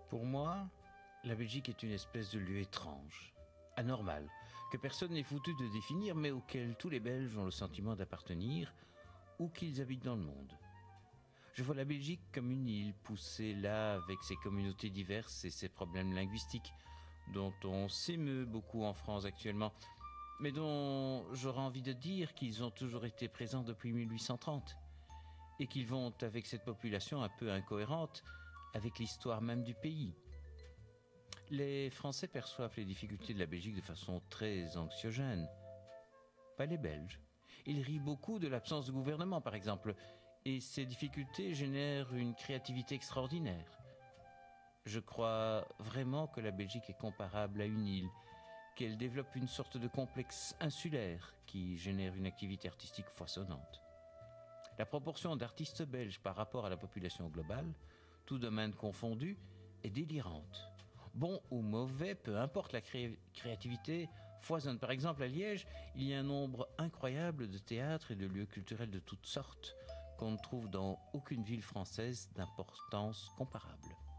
Pour moi, la Belgique est une espèce de lieu étrange, anormal, que personne n'est foutu de définir, mais auquel tous les Belges ont le sentiment d'appartenir, où qu'ils habitent dans le monde. Je vois la Belgique comme une île poussée là avec ses communautés diverses et ses problèmes linguistiques, dont on s'émeut beaucoup en France actuellement, mais dont j'aurais envie de dire qu'ils ont toujours été présents depuis 1830, et qu'ils vont avec cette population un peu incohérente avec l'histoire même du pays. Les Français perçoivent les difficultés de la Belgique de façon très anxiogène. Pas les Belges. Ils rient beaucoup de l'absence de gouvernement, par exemple, et ces difficultés génèrent une créativité extraordinaire. Je crois vraiment que la Belgique est comparable à une île, qu'elle développe une sorte de complexe insulaire qui génère une activité artistique foisonnante. La proportion d'artistes belges par rapport à la population globale, tout domaine confondu, est délirante. Bon ou mauvais, peu importe, la créativité foisonne. Par exemple, à Liège, il y a un nombre incroyable de théâtres et de lieux culturels de toutes sortes qu'on ne trouve dans aucune ville française d'importance comparable.